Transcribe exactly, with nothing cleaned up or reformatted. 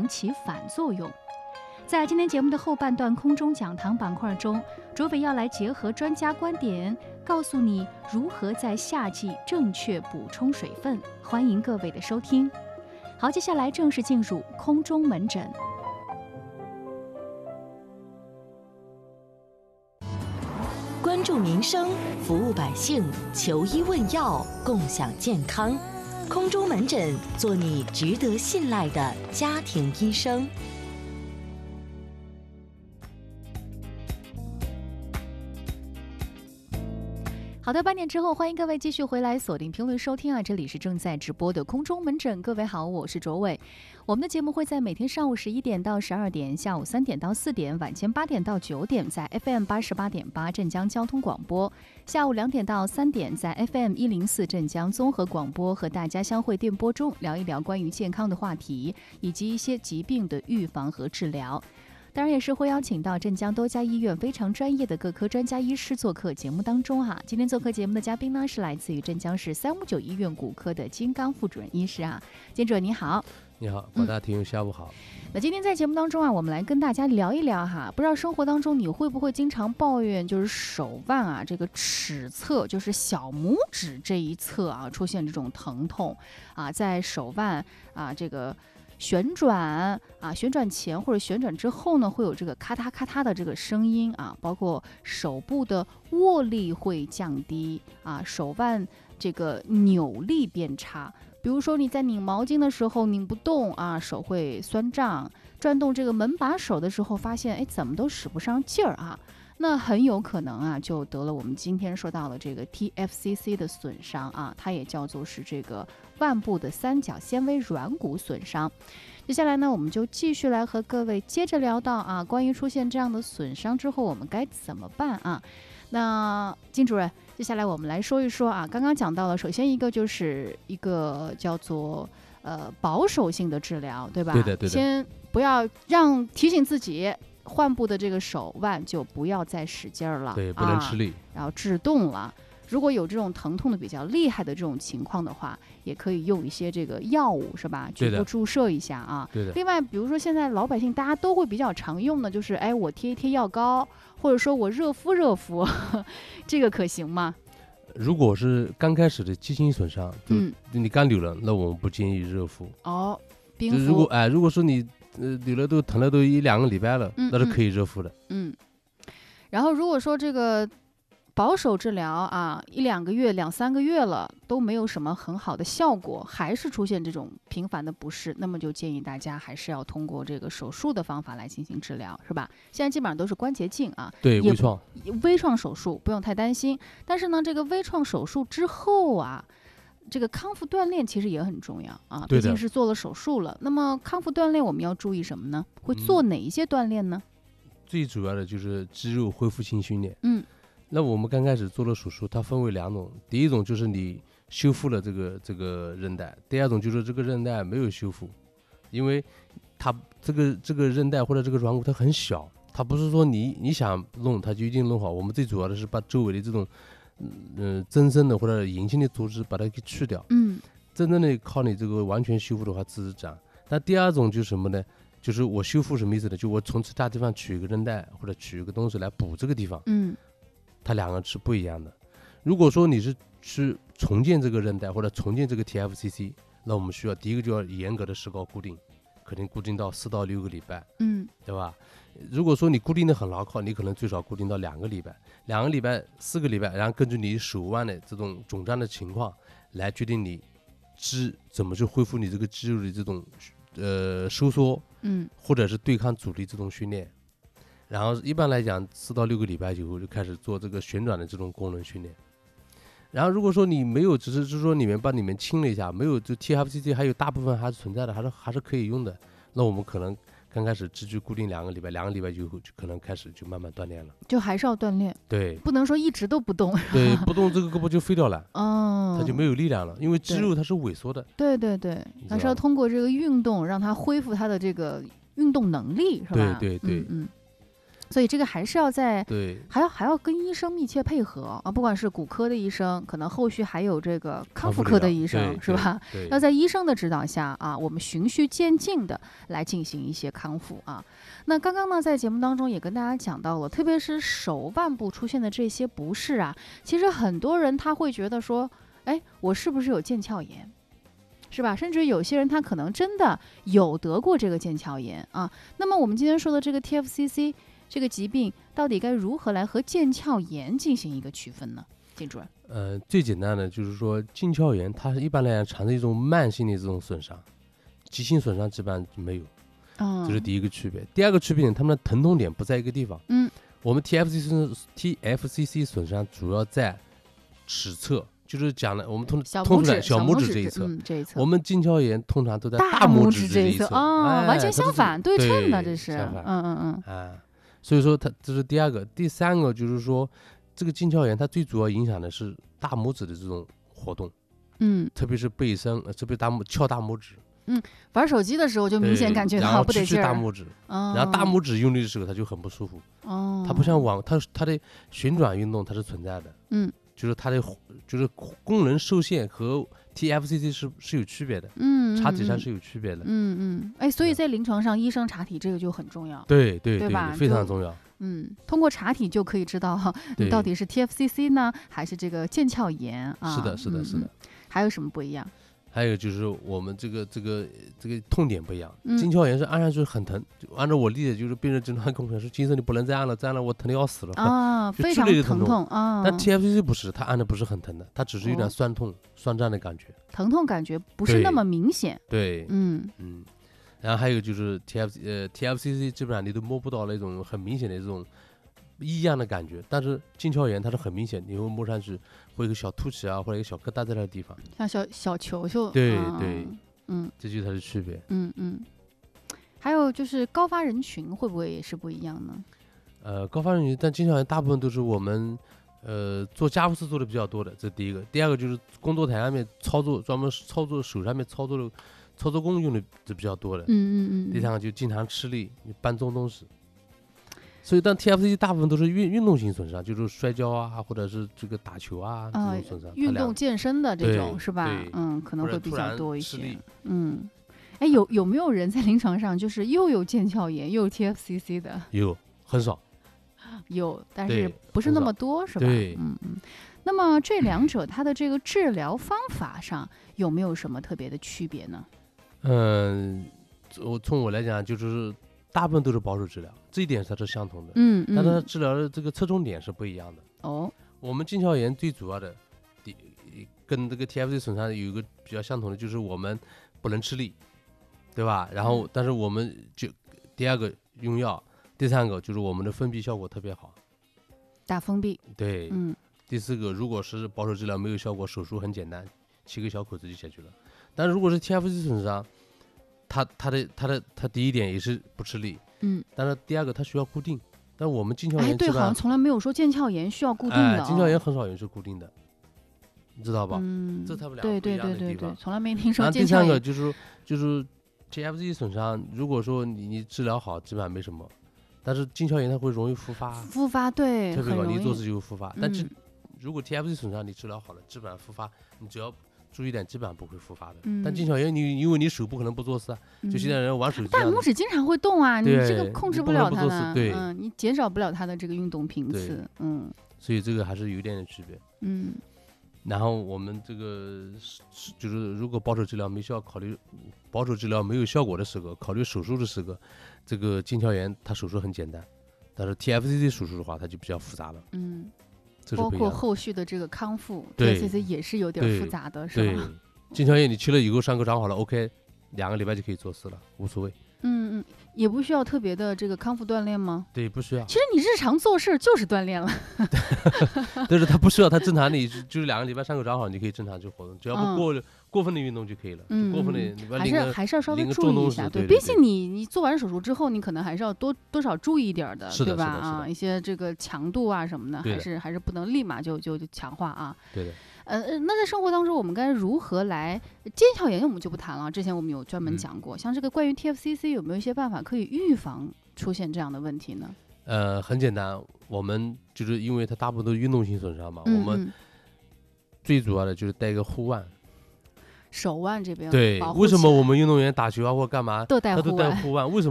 能起反作用。在今天节目的后半段空中讲堂板块中，卓伟要来结合专家观点，告诉你如何在夏季正确补充水分。欢迎各位的收听。好，接下来正式进入空中门诊。 关注民生，服务百姓，求医问药，共享健康。空中门诊，做你值得信赖的家庭医生。 好的，半点之后，欢迎各位继续回来锁定频率收听啊！这里是正在直播的空中门诊，各位好，我是卓伟。我们的节目会在每天上午十一点到十二点，下午三点到四点，晚间八点到九点，在 F M 八十八点八镇江交通广播；下午两点到三点，在 F M 一零四镇江综合广播和大家相会电波中聊一聊关于健康的话题，以及一些疾病的预防和治疗。当然也是会邀请到镇江多家医院非常专业的各科专家医师做客节目当中哈。今天做客节目的嘉宾呢是来自于镇江市三五九医院骨科的金刚副主任医师啊，金主任你好。 你好，广大听友下午好、嗯。 那今天在节目当中啊，我们来跟大家聊一聊哈，不知道生活当中你会不会经常抱怨，就是手腕啊这个尺侧，就是小拇指这一侧啊出现这种疼痛啊，在手腕啊这个。旋转啊，旋转前或者旋转之后呢，会有这个咔嗒咔嗒的这个声音啊，包括手部的握力会降低啊，手腕这个扭力变差。比如说你在拧毛巾的时候拧不动啊，手会酸胀；转动这个门把手的时候，发现哎怎么都使不上劲儿啊。那很有可能啊，就得了我们今天说到的这个 T F C C 的损伤啊，它也叫做是这个腕部的三角纤维软骨损伤。接下来呢，我们就继续来和各位接着聊到啊，关于出现这样的损伤之后，我们该怎么办啊？那金主任，接下来我们来说一说啊，刚刚讲到了，首先一个就是一个叫做呃保守性的治疗，对吧？ 对的，对的。 先不要让提醒自己。患部的这个手腕就不要再使劲儿了， 对，不能吃力、啊， 然后制动了。如果有这种疼痛的比较厉害的这种情况的话，也可以用一些这个药物，是吧？局部注射一下啊。 对的。 另外，比如说现在老百姓大家都会比较常用的，就是哎，我贴一贴药膏，或者说我热敷热敷，这个可行吗？ 如果是刚开始的肌筋损伤，就、嗯、你刚扭了，那我们不建议热敷。 哦，冰敷。 如果哎，如果说你呃，扭了都疼了都一两个礼拜了、 嗯， 那是可以热敷的。 嗯，然后如果说这个保守治疗啊，一两个月、两三个月了都没有什么很好的效果，还是出现这种频繁的不适，那么就建议大家还是要通过这个手术的方法来进行治疗，是吧？现在基本上都是关节镜啊， 对，微创， 微创手术不用太担心。但是呢，这个微创手术之后啊。这个康复锻炼其实也很重要啊，毕竟是做了手术了。那么康复锻炼我们要注意什么呢？会做哪一些锻炼呢？ 嗯、最主要的就是肌肉恢复性训练。 嗯， 那我们刚开始做了手术，它分为两种，第一种就是你修复了这个这个韧带，第二种就是这个韧带没有修复，因为它这个这个韧带或者这个软骨它很小，它不是说你你想弄它就一定弄好。我们最主要的是把周围的这种。嗯、呃，增生的或者隐性的组织把它给去掉。 嗯， 真正的靠你这个完全修复的话，自然长。那第二种就是什么呢？就是我修复什么意思呢？就我从其他地方取一个韧带或者取一个东西来补这个地方。 嗯， 它两个是不一样的。如果说你是去重建这个韧带或者重建这个 T F C C， 那我们需要第一个就要严格的石膏固定，可能固定到四到六个礼拜。 嗯， 对吧？如果说你固定的很牢靠，你可能最少固定到两个礼拜，两个礼拜、四个礼拜，然后根据你手腕的这种肿胀的情况来决定你肌怎么去恢复你这个肌肉的这种呃收缩， 嗯， 或者是对抗阻力这种训练。然后一般来讲，四到六个礼拜以后就开始做这个旋转的这种功能训练。然后如果说你没有，只是就是说里面把里面清了一下，没有就 T F C C 还有大部分还是存在的，还是还是可以用的，那我们可能。刚开始支距固定两个礼拜，两个礼拜就就可能开始就慢慢锻炼了， 就还是要锻炼， 对， 不能说一直都不动， 对，不动这个胳膊就废掉了， 哦， 它就没有力量了，因为肌肉它是萎缩的， 对对对，还是要通过这个运动让它恢复它的这个运动能力，是吧？ 对对对， 嗯，嗯所以这个还是要在对， 还要还要跟医生密切配合啊，不管是骨科的医生，可能后续还有这个康复科的医生，是吧？要在医生的指导下啊，我们循序渐进的来进行一些康复啊。那刚刚呢，在节目当中也跟大家讲到了，特别是手腕部出现的这些不适啊，其实很多人他会觉得说，哎，我是不是有腱鞘炎？是吧？甚至有些人他可能真的有得过这个腱鞘炎啊。那么我们今天说的这个 T F C C 这个疾病，到底该如何来和腱鞘炎进行一个区分呢？金主任， 呃，最简单的就是说，腱鞘炎它是一般来讲常是一种慢性的这种损伤，急性损伤基本上没有， 嗯， 这是第一个区别。第二个区别呢，它们的疼痛点不在一个地方。 嗯， 我们 T F C C T F C C 损伤主要在尺侧。就是讲了，我们通小通出来小拇指这一侧， 嗯、这一侧， 我们腱鞘炎通常都在大拇指这一侧，哦， 哎、 完全相反，对称的， 这是，嗯嗯嗯， 啊，所以说它这是第二个，第三个就是说，这个腱鞘炎它最主要影响的是大拇指的这种活动， 嗯， 特别是背伸，特别大拇翘大拇指， 嗯，玩手机的时候就明显感觉到不得劲儿， 大拇指， 哦、 然后大拇指用力的时候它就很不舒服， 哦， 它不像网，它它的旋转运动它是存在的， 嗯。 就是它的就是功能受限和 T F C C 是是有区别的， 嗯， 查体上是有区别的， 嗯嗯，哎，所以在临床上医生查体这个就很重要， 对对对吧？ 非常重要。 嗯，通过查体就可以知道哈，你到底是 T F C C 呢，还是这个腱鞘炎啊？ 是的，是的，是的。 还有什么不一样？ 还有就是我们这个这个这个痛点不一样， 嗯、 腱鞘炎是按上去很疼，就按照我理解就是病人经常跟我说，金生你不能再按了，再按了我疼的要死了啊，非常疼痛啊。 但 T F C C 不是，他按的不是很疼的，他只是有点酸痛、哦、酸胀的感觉， 疼痛感觉不是那么明显。 对， 嗯嗯。然后还有就是 T F 呃 T F C C 基本上你都摸不到那种很明显的这种异样的感觉，但是腱鞘炎它是很明显，你会摸上去会有个小凸起啊，或者一个小疙瘩在那个地方， 像小小球球。 对、 啊、 对， 嗯， 这就是它的区别。 嗯嗯。还有就是高发人群会不会也是不一样呢？ 呃，高发人群，但腱鞘炎大部分都是我们呃做家务事做的比较多的，这是第一个。第二个就是工作台上面操作，专门操作手上面操作的操作工用的是比较多的。 嗯嗯嗯。 第三个就经常吃力，你搬重东西。所以，但 T F C C 大部分都是运运动性损伤，就是摔跤啊，或者是这个打球啊、呃、这种损伤。 运动健身的这种是吧？嗯，可能会比较多一些。嗯，哎，有有没有人在临床上就是又有腱鞘炎又有 T F C C 的？ 有，很少。 有，但是不是那么多，是吧？ 对， 嗯嗯。那么这两者它的这个治疗方法上有没有什么特别的区别呢？ 嗯，我从我来讲就是。大部分都是保守治疗，这一点它是相同的， 嗯，嗯但它治疗的这个侧重点是不一样的。 哦， 我们腱鞘炎最主要的，跟这个 T F C C 损伤有一个比较相同的，就是我们不能吃力，对吧？然后，但是我们就第二个用药，第三个就是我们的封闭效果特别好， 打封闭。 对， 嗯。 第四个，如果是保守治疗没有效果，手术很简单，切个小口子就解决了。但如果是 T F C C 损伤，他他的他的他第一点也是不吃力， 嗯， 但是第二个他需要固定，但我们腱鞘炎哎，对，好像从来没有说腱鞘炎需要固定的、哦， 哎，腱鞘炎很少有是固定的，你知道吧？ 嗯， 这他们俩对对对对对，从来没听说。 第三个就是就是 T F C C 损伤，如果说你你治疗好，基本上没什么，但是腱鞘炎它会容易复发， 复发对， 特别容易做事就会复发。 嗯、 但是如果 T F C C 损伤你治疗好了，基本上复发，你只要注意点，基本上不会复发的。 嗯、 但腱鞘炎你因为你手不可能不做事啊，嗯、就现在人玩手机， 大拇指经常会动啊，你这个控制不了它的， 对， 嗯，你减少不了它的这个运动频次，嗯， 所以这个还是有一点点区别， 嗯。 然后我们这个就是如果保守治疗没效，考虑保守治疗没有效果的时候，考虑手术的时候，这个腱鞘炎它手术很简单，但是 T F C C 手术的话，它就比较复杂了， 嗯。 这包括后续的这个康复， 对， 其实也是有点复杂的，是吧？ 腱鞘炎你去了以后，伤口长好了 ，OK， 两个礼拜就可以做事了，无所谓。 嗯嗯，也不需要特别的这个康复锻炼吗？ 对，不需要。 其实你日常做事就是锻炼了。 但是它不需要，它正常你就是两个礼拜伤口长好，你可以正常去活动，只要不过、嗯、过分的运动就可以了。 嗯， 过分的还是还是要稍微注意一下， 对， 毕竟你你做完手术之后，你可能还是要多多少注意一点的， 是的对吧？ 是的是的啊，一些这个强度啊什么的，还是还是不能立马就就就强化啊。 对的。 呃，那在生活当中，我们该如何来腱鞘炎？我们就不谈了。之前我们有专门讲过，嗯、像这个关于 T F C C 有没有一些办法可以预防出现这样的问题呢？ 呃，很简单，我们就是因为它大部分都是运动性损伤嘛， 嗯我们嗯最主要的就是带一个护腕。 手腕这边对， 保护为什么起来我们运动员打球啊或干嘛， 都带他都护腕？ 带护腕？为什么？